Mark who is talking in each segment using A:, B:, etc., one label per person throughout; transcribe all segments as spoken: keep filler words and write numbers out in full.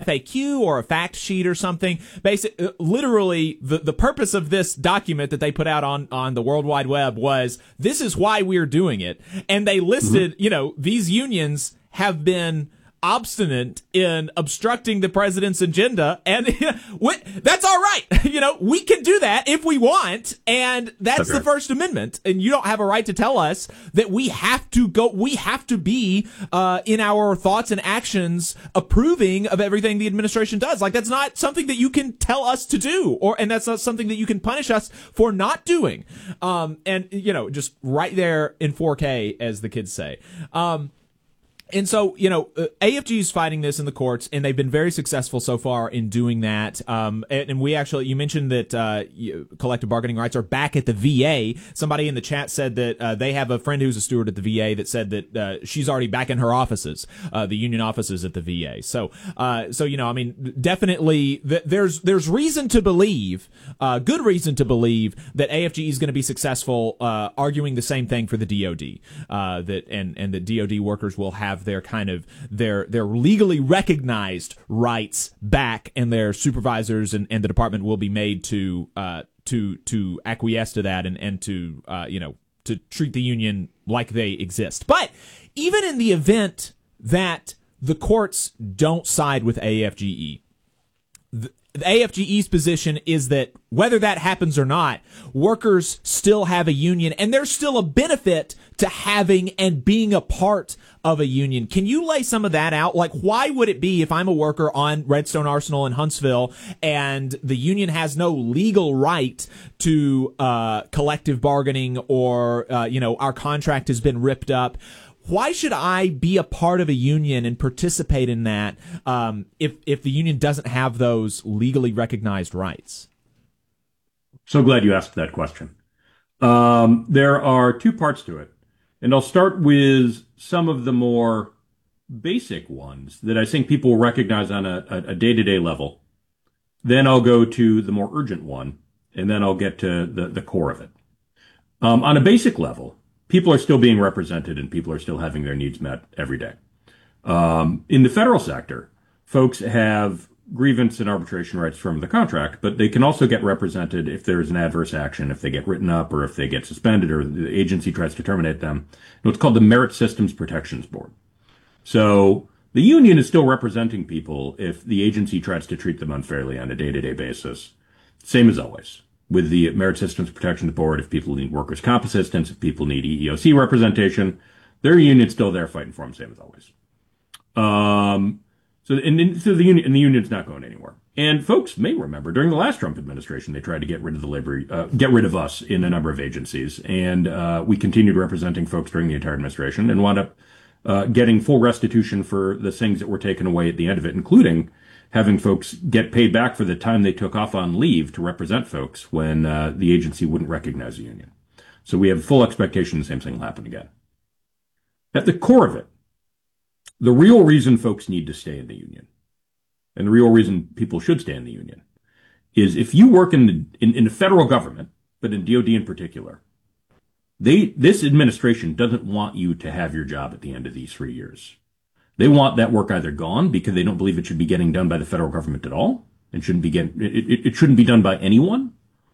A: F A Q or a fact sheet or something. Basic, uh, literally, the, the purpose of this document that they put out on, on the World Wide Web was, this is why we're doing it. And they listed, mm-hmm. you know, these unions have been obstinate in obstructing the president's agenda, and what, that's all right. You know, we can do that if we want, and that's, that's the right. First Amendment, and you don't have a right to tell us that we have to go, we have to be uh in our thoughts and actions approving of everything the administration does. Like, that's not something that you can tell us to do, or and that's not something that you can punish us for not doing. Um and you know, just right there in four K, as the kids say. Um And so, you know, uh, A F G is fighting this in the courts, and they've been very successful so far in doing that. Um, and, and we actually, you mentioned that uh, collective bargaining rights are back at the V A. Somebody in the chat said that uh, they have a friend who's a steward at the V A that said that uh, she's already back in her offices, uh, the union offices at the V A. So, uh, so you know, I mean, definitely, th- there's there's reason to believe, uh, good reason to believe that A F G is going to be successful, uh, arguing the same thing for the D O D, uh, that and and that D O D workers will have their kind of their their legally recognized rights back, and their supervisors and, and the department will be made to uh to to acquiesce to that, and and to uh you know to treat the union like they exist. But even in the event that the courts don't side with A F G E, the, the A F G E's position is that whether that happens or not, workers still have a union, and there's still a benefit to having and being a part of a union. Can you lay some of that out? Like, why would it be, if I'm a worker on Redstone Arsenal in Huntsville and the union has no legal right to uh collective bargaining, or uh, you know, our contract has been ripped up, why should I be a part of a union and participate in that um, if if the union doesn't have those legally recognized rights?
B: So glad you asked that question. Um, there are two parts to it, and I'll start with some of the more basic ones that I think people will recognize on a, a day-to-day level. Then I'll go to the more urgent one, and then I'll get to the, the core of it. Um, on a basic level, people are still being represented, and people are still having their needs met every day. Um, in the federal sector, folks have grievance and arbitration rights from the contract, but they can also get represented if there's an adverse action, if they get written up, or if they get suspended, or the agency tries to terminate them. What's called the Merit Systems Protections Board. So the union is still representing people if the agency tries to treat them unfairly on a day-to-day basis. Same as always. With the Merit Systems Protections Board, if people need workers' comp assistance, if people need E E O C representation, their union's still there fighting for them, same as always. Um, so, and, so the union, and the union's not going anywhere. And folks may remember during the last Trump administration, they tried to get rid of the labor, uh, get rid of us in a number of agencies, and uh, we continued representing folks during the entire administration, and wound up uh, getting full restitution for the things that were taken away at the end of it, including having folks get paid back for the time they took off on leave to represent folks when uh, the agency wouldn't recognize the union. So we have full expectation the same thing will happen again. At the core of it, the real reason folks need to stay in the union, and the real reason people should stay in the union, is if you work in the in, in the federal government, but in D O D in particular, they this administration doesn't want you to have your job at the end of these three years. They want that work either gone because they don't believe it should be getting done by the federal government at all, and shouldn't be getting it, it, it shouldn't be done by anyone,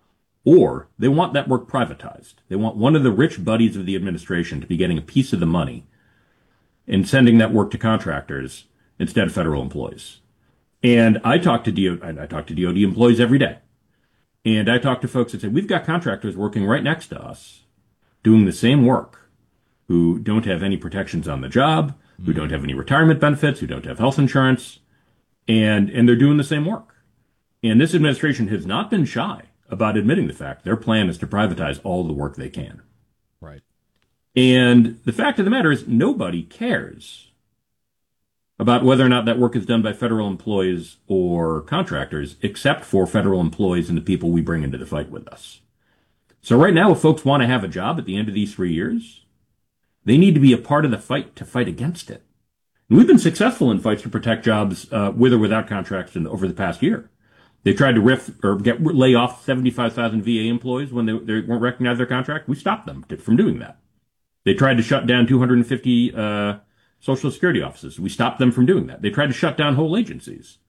B: or they want that work privatized. They want one of the rich buddies of the administration to be getting a piece of the money and sending that work to contractors instead of federal employees. And I talk to D O, I talk to D O D employees every day, and I talk to folks that say we've got contractors working right next to us, doing the same work, who don't have any protections on the job, who don't have any retirement benefits, who don't have health insurance, and and they're doing the same work. And this administration has not been shy about admitting the fact their plan is to privatize all the work they can.
A: Right.
B: And the fact of the matter is nobody cares about whether or not that work is done by federal employees or contractors, except for federal employees and the people we bring into the fight with us. So right now, if folks want to have a job at the end of these three years, they need to be a part of the fight to fight against it. And we've been successful in fights to protect jobs uh, with or without contracts in, over the past year. They tried to riff or get lay off seventy-five thousand V A employees when they, they weren't recognized their contract. We stopped them to, from doing that. They tried to shut down two hundred fifty uh, Social Security offices. We stopped them from doing that. They tried to shut down whole agencies.